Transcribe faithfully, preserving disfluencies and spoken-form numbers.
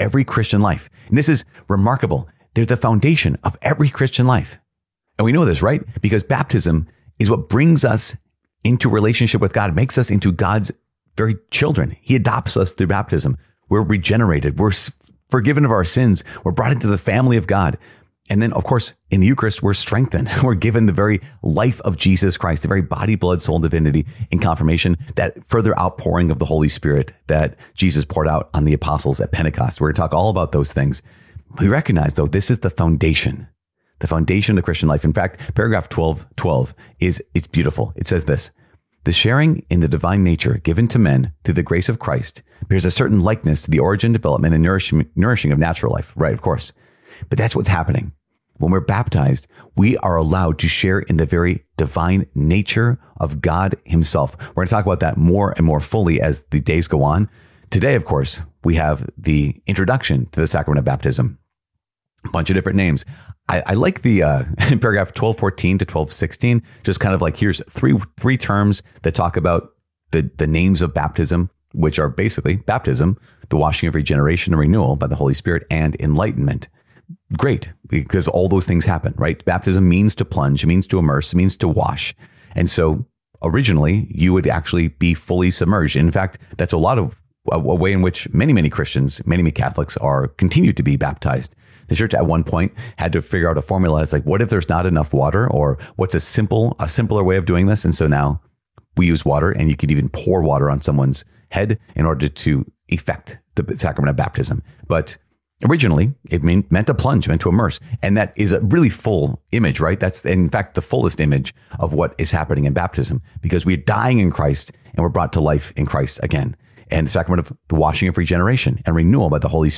every Christian life. And this is remarkable. They're the foundation of every Christian life. And we know this, right? Because baptism is what brings us into relationship with God, makes us into God's very children. He adopts us through baptism. We're regenerated. We're forgiven of our sins. We're brought into the family of God. And then, of course, in the Eucharist, we're strengthened. We're given the very life of Jesus Christ, the very body, blood, soul, and divinity in confirmation, that further outpouring of the Holy Spirit that Jesus poured out on the apostles at Pentecost. We're going to talk all about those things. We recognize, though, this is the foundation, the foundation of the Christian life. In fact, paragraph twelve twelve is, it's beautiful. It says this: the sharing in the divine nature given to men through the grace of Christ bears a certain likeness to the origin, development, and nourishing, nourishing of natural life. Right, of course. But that's what's happening. When we're baptized, we are allowed to share in the very divine nature of God himself. We're going to talk about that more and more fully as the days go on. Today, of course, we have the introduction to the sacrament of baptism. A bunch of different names. I, I like the uh, in paragraph twelve fourteen to twelve sixteen, just kind of like, here's three three terms that talk about the, the names of baptism, which are basically baptism, the washing of regeneration and renewal by the Holy Spirit, and enlightenment. Great, because all those things happen, right? Baptism means to plunge, it means to immerse, it means to wash. And so originally you would actually be fully submerged. In fact, that's a lot of a, a way in which many, many Christians, many, many Catholics are continued to be baptized. The church at one point had to figure out a formula. It's like, what if there's not enough water, or what's a simple, a simpler way of doing this? And so now we use water, and you could even pour water on someone's head in order to effect the sacrament of baptism. But originally, it mean, meant to plunge, meant to immerse. And that is a really full image, right? That's, in fact, the fullest image of what is happening in baptism, because we're dying in Christ and we're brought to life in Christ again. And the sacrament of the washing of regeneration and renewal by the Holy Spirit.